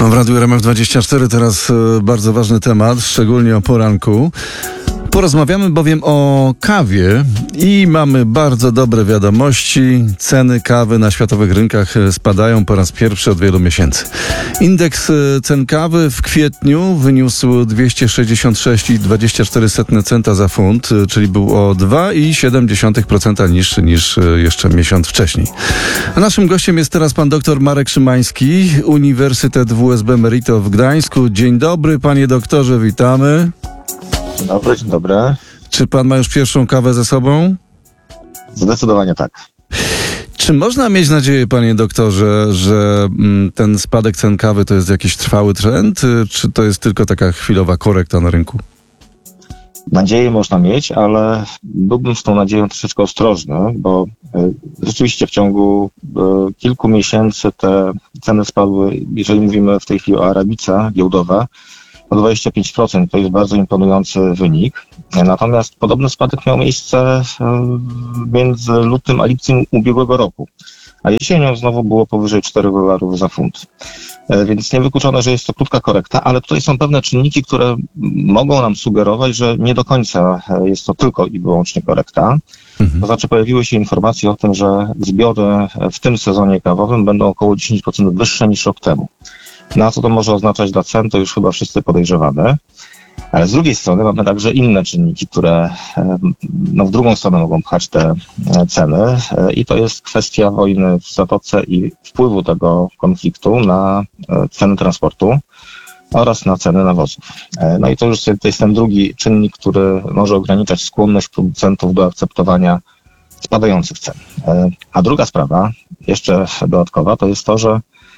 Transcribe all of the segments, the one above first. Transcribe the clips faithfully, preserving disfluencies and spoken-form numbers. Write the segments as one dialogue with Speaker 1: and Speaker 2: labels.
Speaker 1: W Radiu R M F dwadzieścia cztery teraz bardzo ważny temat, szczególnie o poranku. Porozmawiamy bowiem o kawie i mamy bardzo dobre wiadomości. Ceny kawy na światowych rynkach spadają po raz pierwszy od wielu miesięcy. Indeks cen kawy w kwietniu wyniósł dwieście sześćdziesiąt sześć przecinek dwadzieścia cztery centa za funt, czyli był o dwa przecinek siedem procent niższy niż jeszcze miesiąc wcześniej. A naszym gościem jest teraz pan dr Marek Szymański, Uniwersytet W S B Merito w Gdańsku. Dzień dobry, panie doktorze, witamy.
Speaker 2: Dzień dobry, dzień dobry.
Speaker 1: Czy pan ma już pierwszą kawę ze sobą?
Speaker 2: Zdecydowanie tak.
Speaker 1: Czy można mieć nadzieję, panie doktorze, że ten spadek cen kawy to jest jakiś trwały trend, czy to jest tylko taka chwilowa korekta na rynku?
Speaker 2: Nadzieję można mieć, ale byłbym z tą nadzieją troszeczkę ostrożny, bo y, rzeczywiście w ciągu y, kilku miesięcy te ceny spadły, jeżeli mówimy w tej chwili o arabice giełdowe, o dwadzieścia pięć procent. To jest bardzo imponujący wynik. Natomiast podobny spadek miał miejsce między lutym a lipcem ubiegłego roku. A jesienią znowu było powyżej czterech dolarów za funt. Więc niewykluczone, że jest to krótka korekta, ale tutaj są pewne czynniki, które mogą nam sugerować, że nie do końca jest to tylko i wyłącznie korekta. Mhm. To znaczy pojawiły się informacje o tym, że zbiory w tym sezonie kawowym będą około dziesięć procent wyższe niż rok temu. Na co to może oznaczać dla cen, to już chyba wszyscy podejrzewamy. Ale z drugiej strony mamy także inne czynniki, które no, w drugą stronę mogą pchać te ceny i to jest kwestia wojny w Zatoce i wpływu tego konfliktu na ceny transportu oraz na ceny nawozów. No i to już to jest ten drugi czynnik, który może ograniczać skłonność producentów do akceptowania spadających cen. A druga sprawa, jeszcze dodatkowa, to jest to, że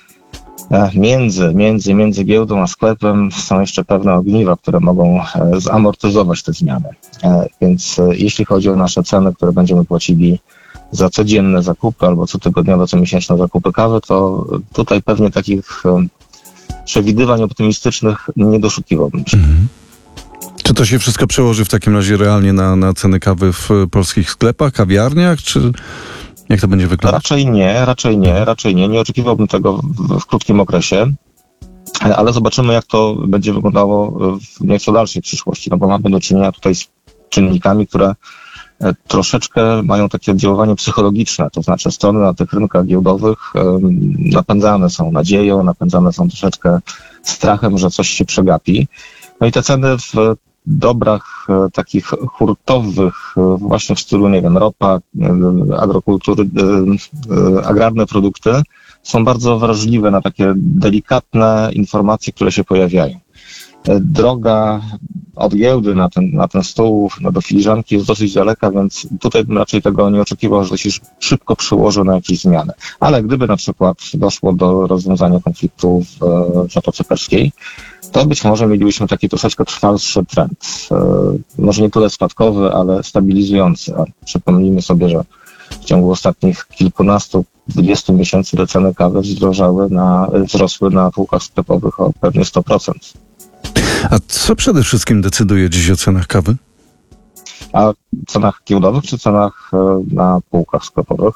Speaker 2: Między, między, między giełdą a sklepem są jeszcze pewne ogniwa, które mogą zamortyzować te zmiany. Więc jeśli chodzi o nasze ceny, które będziemy płacili za codzienne zakupy albo cotygodniowe, comiesięczne zakupy kawy, to tutaj pewnie takich przewidywań optymistycznych nie doszukiwałbym się. Mhm.
Speaker 1: Czy to się wszystko przełoży w takim razie realnie na, na ceny kawy w polskich sklepach, kawiarniach, czy... Jak to będzie wyglądać?
Speaker 2: Raczej nie, raczej nie, raczej nie. Nie oczekiwałbym tego w, w krótkim okresie, ale zobaczymy, jak to będzie wyglądało w nieco dalszej przyszłości, no bo mamy do czynienia tutaj z czynnikami, które troszeczkę mają takie oddziaływanie psychologiczne, to znaczy strony na tych rynkach giełdowych napędzane są nadzieją, napędzane są troszeczkę strachem, że coś się przegapi. No i te ceny w dobrach e, takich hurtowych, e, właśnie w stylu, nie wiem, ropa, e, agrokultury, e, e, agrarne produkty są bardzo wrażliwe na takie delikatne informacje, które się pojawiają. E, droga od giełdy na ten, na ten stół, no, do filiżanki jest dosyć daleka, więc tutaj bym raczej tego nie oczekiwał, że to się szybko przełoży na jakieś zmiany. Ale gdyby na przykład doszło do rozwiązania konfliktu w, w Zatoce Perskiej, to być może mielibyśmy taki troszeczkę trwalszy trend. Może nie tyle spadkowy, ale stabilizujący. A przypomnijmy sobie, że w ciągu ostatnich kilkunastu, dwudziestu miesięcy te ceny kawy wzrosły na, wzrosły na półkach sklepowych o pewnie sto procent.
Speaker 1: A co przede wszystkim decyduje dziś o cenach kawy?
Speaker 2: A cenach giełdowych czy cenach na półkach sklepowych?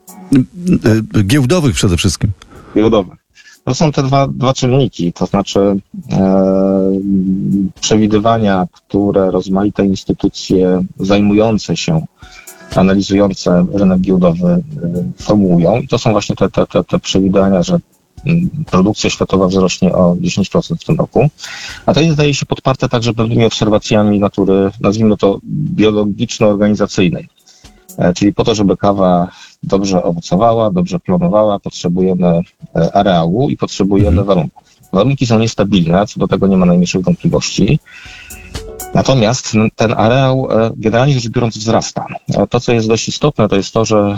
Speaker 1: Giełdowych przede wszystkim.
Speaker 2: Giełdowych. To są te dwa, dwa czynniki, to znaczy e, przewidywania, które rozmaite instytucje zajmujące się, analizujące rynek giełdowy e, formułują. I to są właśnie te, te, te, te przewidywania, że produkcja światowa wzrośnie o dziesięć procent w tym roku. A to jest, zdaje się, podparte także pewnymi obserwacjami natury, nazwijmy to, biologiczno-organizacyjnej. E, czyli po to, żeby kawa dobrze owocowała, dobrze plonowała, potrzebujemy areału i potrzebujemy warunków. Warunki są niestabilne, co do tego nie ma najmniejszych wątpliwości. Natomiast ten areał generalnie rzecz biorąc wzrasta. To, co jest dość istotne, to jest to, że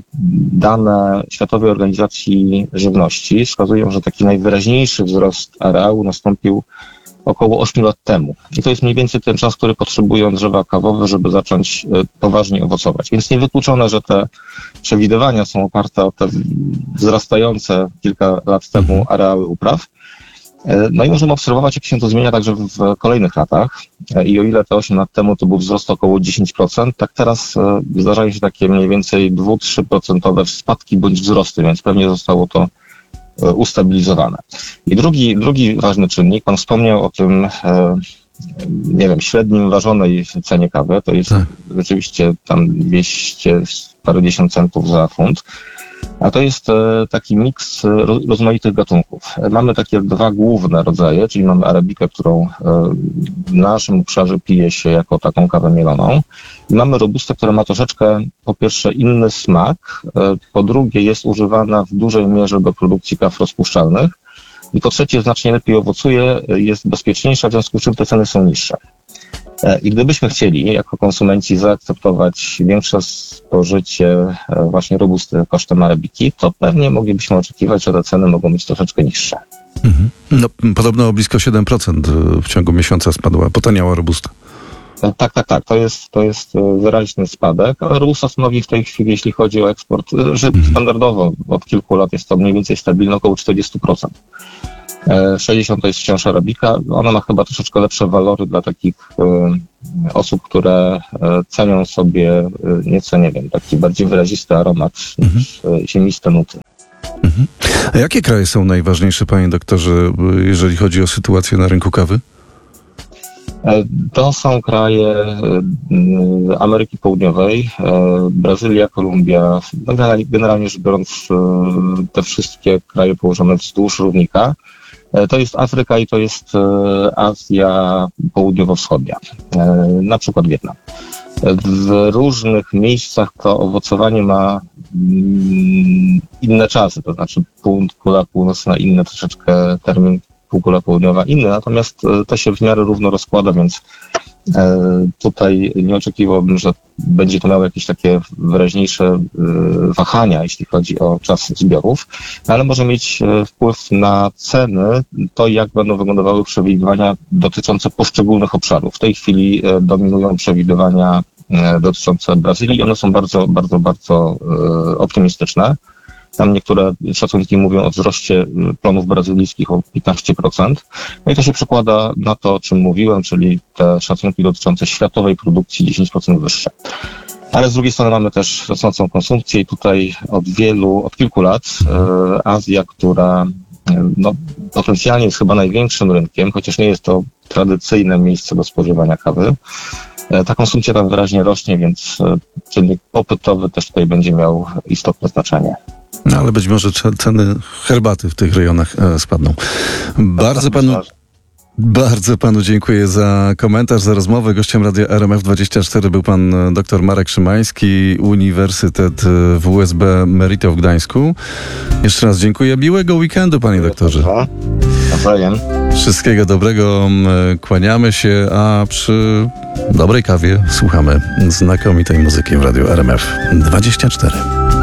Speaker 2: dane Światowej Organizacji Żywności wskazują, że taki najwyraźniejszy wzrost areału nastąpił około ośmiu lat temu. I to jest mniej więcej ten czas, który potrzebują drzewa kawowe, żeby zacząć poważnie owocować. Więc niewykluczone, że te przewidywania są oparte o te wzrastające kilka lat temu areały upraw. No i możemy obserwować, jak się to zmienia także w kolejnych latach. I o ile te osiem lat temu to był wzrost około dziesięć procent, tak teraz zdarzają się takie mniej więcej dwa do trzech procent spadki bądź wzrosty, więc pewnie zostało to e, ustabilizowane. I drugi, drugi ważny czynnik, pan wspomniał o tym, e, nie wiem, średnim ważonej cenie kawy, to jest
Speaker 1: tak.
Speaker 2: rzeczywiście tam dwieście parędziesiąt centów za funt. A to jest taki miks rozmaitych gatunków. Mamy takie dwa główne rodzaje, czyli mamy arabikę, którą w naszym obszarze pije się jako taką kawę mieloną. I mamy robustę, która ma troszeczkę po pierwsze inny smak, po drugie jest używana w dużej mierze do produkcji kaw rozpuszczalnych i po trzecie znacznie lepiej owocuje, jest bezpieczniejsza, w związku z czym te ceny są niższe. I gdybyśmy chcieli jako konsumenci zaakceptować większe spożycie właśnie robusty kosztem arabiki, to pewnie moglibyśmy oczekiwać, że te ceny mogą być troszeczkę niższe.
Speaker 1: Mhm. No, podobno o blisko siedem procent w ciągu miesiąca spadła, potaniała robusta.
Speaker 2: Tak, tak, tak. To jest, to jest wyraźny spadek, ale robusta stanowi w tej chwili, jeśli chodzi o eksport, że standardowo od kilku lat jest to mniej więcej stabilne, około czterdzieści procent. sześćdziesiąt to jest wciąż arabika. Ona ma chyba troszeczkę lepsze walory dla takich y, osób, które y, cenią sobie y, nieco, nie wiem, taki bardziej wyrazisty aromat
Speaker 1: mhm.
Speaker 2: niż y, ziemiste nuty.
Speaker 1: Mhm. A jakie kraje są najważniejsze, panie doktorze, jeżeli chodzi o sytuację na rynku kawy?
Speaker 2: To są kraje y, Ameryki Południowej, y, Brazylia, Kolumbia, no, generalnie rzecz biorąc y, te wszystkie kraje położone wzdłuż równika. To jest Afryka i to jest Azja Południowo-Wschodnia, na przykład Wietnam. W różnych miejscach to owocowanie ma inne czasy, to znaczy półkula północna inny troszeczkę termin, półkula południowa inny, natomiast to się w miarę równo rozkłada, więc tutaj nie oczekiwałbym, że będzie to miało jakieś takie wyraźniejsze wahania, jeśli chodzi o czas zbiorów, ale może mieć wpływ na ceny, to jak będą wyglądały przewidywania dotyczące poszczególnych obszarów. W tej chwili dominują przewidywania dotyczące Brazylii, one są bardzo, bardzo, bardzo optymistyczne. Tam niektóre szacunki mówią o wzroście plonów brazylijskich o piętnaście procent. No i to się przekłada na to, o czym mówiłem, czyli te szacunki dotyczące światowej produkcji dziesięć procent wyższe. Ale z drugiej strony mamy też rosnącą konsumpcję i tutaj od wielu, od kilku lat e, Azja, która e, no, potencjalnie jest chyba największym rynkiem, chociaż nie jest to tradycyjne miejsce do spożywania kawy, e, ta konsumpcja tam wyraźnie rośnie, więc e, czynnik popytowy też tutaj będzie miał istotne znaczenie.
Speaker 1: No ale być może ceny herbaty w tych rejonach e, spadną. Bardzo panu, bardzo panu dziękuję za komentarz, za rozmowę. Gościem Radia R M F dwadzieścia cztery był pan dr Marek Szymański, Uniwersytet W U S B Merito w Gdańsku. Jeszcze raz dziękuję. Miłego weekendu, panie doktorze.
Speaker 2: Nawzajem.
Speaker 1: Wszystkiego dobrego. Kłaniamy się, a przy dobrej kawie słuchamy znakomitej muzyki w Radiu R M F dwadzieścia cztery.